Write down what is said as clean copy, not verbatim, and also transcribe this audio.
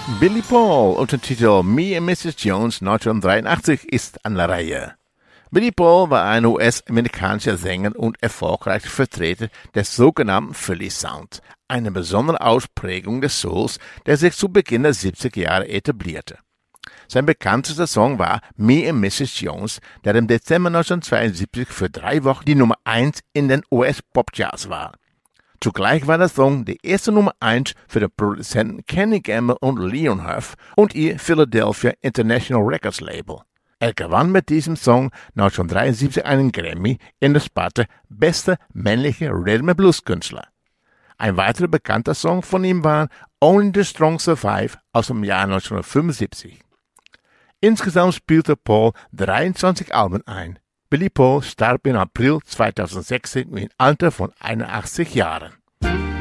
Billy Paul unter dem Titel Me and Mrs. Jones 1983 ist an der Reihe. Billy Paul war ein US-amerikanischer Sänger und erfolgreicher Vertreter des sogenannten Philly Sound, eine besondere Ausprägung des Souls, der sich zu Beginn der 70er Jahre etablierte. Sein bekanntester Song war Me and Mrs. Jones, der im Dezember 1972 für 3 Wochen die Nummer 1 in den US-Pop-Charts war. Zugleich war der Song die erste Nummer 1 für die Produzenten Kenny Gamble und Leon Huff und ihr Philadelphia International Records Label. Er gewann mit diesem Song 1973 einen Grammy in der Sparte Bester männlicher Rhythm and Blues Künstler. Ein weiterer bekannter Song von ihm war Only the Strong Survive aus dem Jahr 1975. Insgesamt spielte Paul 23 Alben ein. Billy Paul starb im April 2016 im Alter von 81 Jahren.